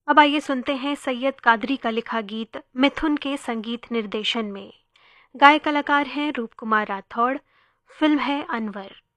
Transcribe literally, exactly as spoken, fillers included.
अब आइए सुनते हैं सैयद कादरी का लिखा गीत मिथुन के संगीत निर्देशन में। गायक कलाकार हैं रूप कुमार राठौड़। फिल्म है अनवर।